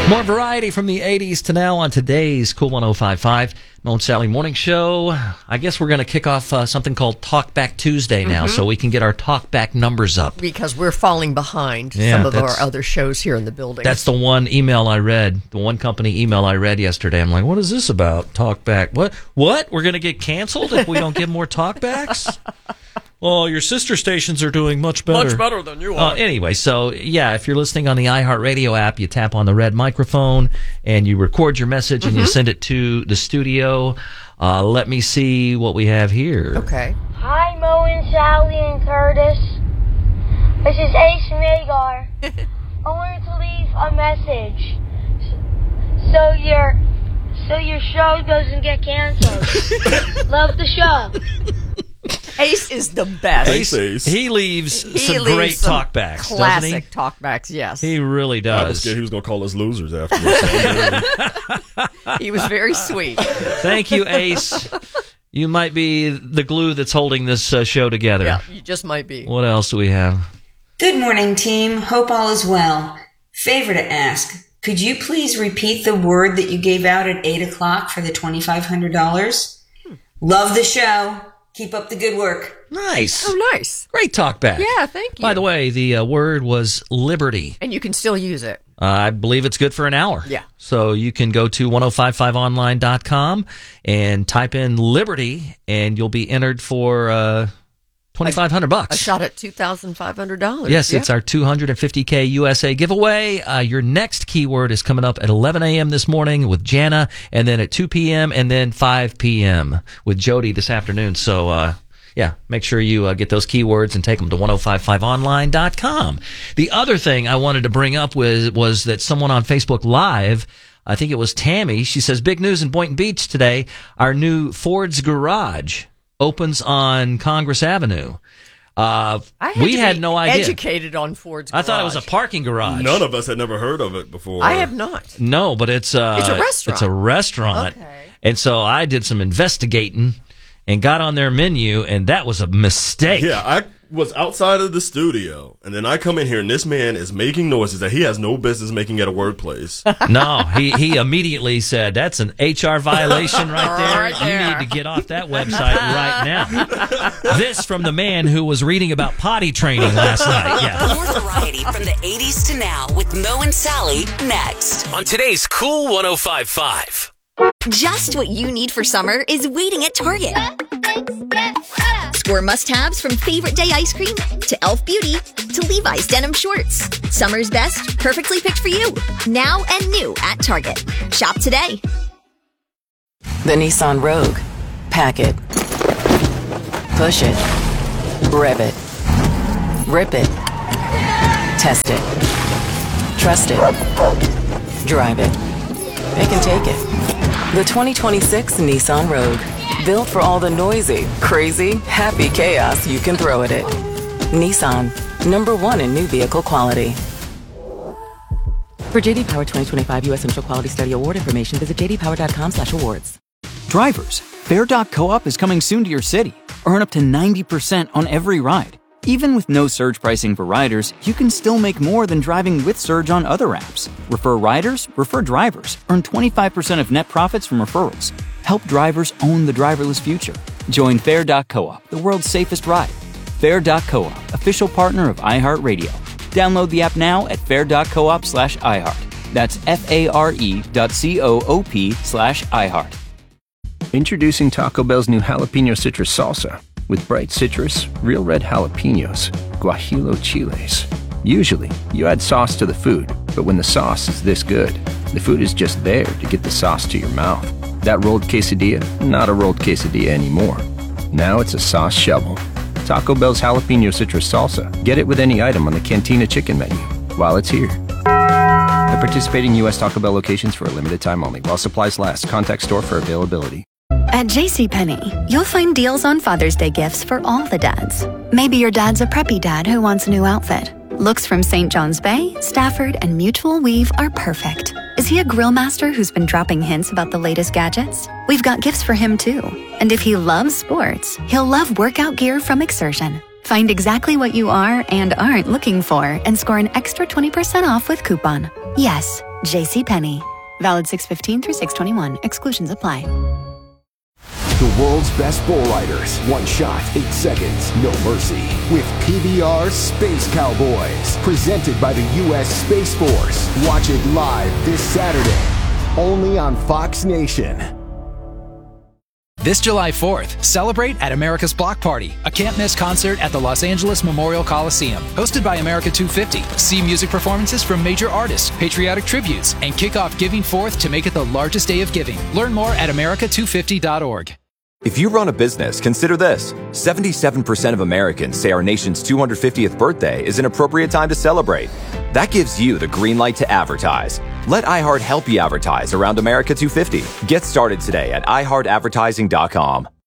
More variety from the 80s to now on today's Cool 105.5 Mo and Sally Morning Show. I guess we're going to kick off something called Talkback Tuesday now, so we can get our talkback numbers up. Because we're falling behind some of our other shows here in the building. That's the one email I read, the one company email I read yesterday. I'm like, what is this about? Talkback. What? We're going to get canceled if we don't get more talkbacks? Well, your sister stations are doing much better. Much better than you are. Anyway, so, yeah, if you're listening on the iHeartRadio app, you tap on the red microphone, and you record your message, and you send it to the studio. Let me see what we have here. Okay. Hi, Mo and Sally and Curtis. This is Ace Magar. I wanted to leave a message so your show doesn't get canceled. Love the show. Ace is the best. Ace. He leaves some great talkbacks, doesn't he? Classic talkbacks, yes. He really does. I was scared he was going to call us losers after this. He was very sweet. Thank you, Ace. You might be the glue that's holding this show together. Yeah, you just might be. What else do we have? Good morning, team. Hope all is well. Favor to ask. Could you please repeat the word that you gave out at 8 o'clock for the $2,500? Love the show. Keep up the good work. Nice. Oh, nice. Great talkback. Yeah, thank you. By the way, the word was liberty. And you can still use it. I believe it's good for an hour. Yeah. So you can go to 1055online.com and type in liberty, and you'll be entered for $2,500. A shot at $2,500. Yes, it's our 250K USA giveaway. Your next keyword is coming up at 11 a.m. this morning with Jana, and then at 2 p.m. and then 5 p.m. with Jody this afternoon. So, yeah, make sure you get those keywords and take them to 1055online.com. The other thing I wanted to bring up was that someone on Facebook Live, I think it was Tammy, she says, big news in Boynton Beach today. Our new Ford's Garage opens on Congress Avenue. We had no idea. Educated on Ford's Garage. I thought it was a parking garage. None of us had never heard of it before. I have not. No, but it's a restaurant. It's a restaurant. Okay. And so I did some investigating and got on their menu, and that was a mistake. Yeah, I was outside of the studio, and then I come in here, and this man is making noises that he has no business making at a workplace. No, he immediately said, that's an HR violation right there. Right there. You need to get off that website right now. This from the man who was reading about potty training last night. Yeah. More variety from the 80s to now with Mo and Sally next. On today's Cool 105.5. Just what you need for summer is waiting at Target. Score must-haves from Favorite Day ice cream to Elf Beauty to Levi's denim shorts. Summer's best, perfectly picked for you. Now and new at Target. Shop today. The Nissan Rogue. Pack it. Push it. Rev it. Rip it. Test it. Trust it. Drive it. They can take it. The 2026 Nissan Rogue. Built for all the noisy, crazy, happy chaos you can throw at it. Nissan. #1 in new vehicle quality. For JD Power 2025 U.S. Central Quality Study Award information, visit jdpower.com/awards. Drivers, Fair.coop is coming soon to your city. Earn up to 90% on every ride. Even with no surge pricing for riders, you can still make more than driving with Surge on other apps. Refer riders, refer drivers. Earn 25% of net profits from referrals. Help drivers own the driverless future. Join Fair.coop, the world's safest ride. Fair.coop, official partner of iHeartRadio. Download the app now at fair.coop/iHeart. That's FARE.coop/iHeart. Introducing Taco Bell's new jalapeno citrus salsa. With bright citrus, real red jalapenos, guajillo chiles. Usually, you add sauce to the food, but when the sauce is this good, the food is just there to get the sauce to your mouth. That rolled quesadilla, not a rolled quesadilla anymore. Now it's a sauce shovel. Taco Bell's jalapeno citrus salsa. Get it with any item on the Cantina chicken menu while it's here. At participating U.S. Taco Bell locations for a limited time only. While supplies last. Contact store for availability. At JCPenney, you'll find deals on Father's Day gifts for all the dads. Maybe your dad's a preppy dad who wants a new outfit. Looks from St. John's Bay, Stafford, and Mutual Weave are perfect. Is he a grill master who's been dropping hints about the latest gadgets? We've got gifts for him too. And if he loves sports, he'll love workout gear from Exertion. Find exactly what you are and aren't looking for and score an extra 20% off with coupon. Yes, JCPenney. Valid 6/15 through 6/21. Exclusions apply. The world's best bull riders. One shot, 8 seconds, no mercy. With PBR Space Cowboys. Presented by the U.S. Space Force. Watch it live this Saturday. Only on Fox Nation. This July 4th, celebrate at America's Block Party, a can't-miss concert at the Los Angeles Memorial Coliseum. Hosted by America 250. See music performances from major artists, patriotic tributes, and kick off Giving Forth to make it the largest day of giving. Learn more at america250.org. If you run a business, consider this. 77% of Americans say our nation's 250th birthday is an appropriate time to celebrate. That gives you the green light to advertise. Let iHeart help you advertise around America 250. Get started today at iHeartAdvertising.com.